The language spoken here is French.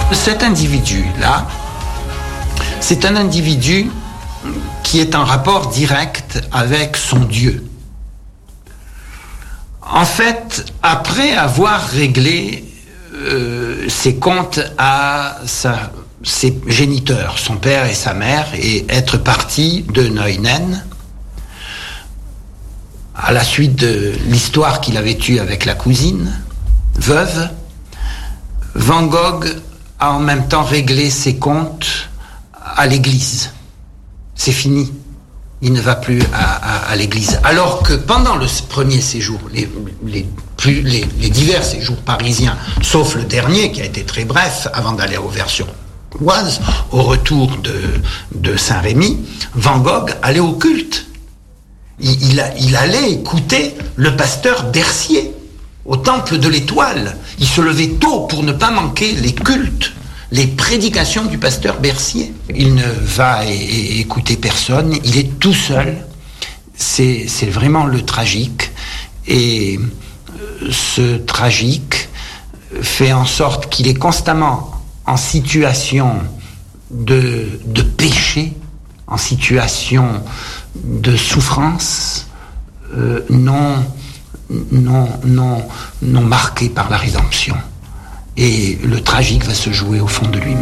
Cet individu-là, c'est un individu qui est en rapport direct avec son Dieu. En fait, après avoir réglé ses comptes à ses géniteurs, son père et sa mère, et être parti de Neuenen, à la suite de l'histoire qu'il avait eue avec la cousine, veuve, Van Gogh a en même temps réglé ses comptes à l'église. C'est fini. Il ne va plus à l'église. Alors que pendant le premier séjour, les divers séjours parisiens, sauf le dernier qui a été très bref avant d'aller aux versions oises, au retour de Saint-Rémy, Van Gogh allait au culte. Il allait écouter le pasteur Bercier au temple de l'Étoile. Il se levait tôt pour ne pas manquer les cultes, les prédications du pasteur Bercier. Il ne va écouter personne, il est tout seul. C'est vraiment le tragique. Et ce tragique fait en sorte qu'il est constamment en situation de péché, en situation de souffrance non marquée par la rédemption. Et le tragique va se jouer au fond de lui-même.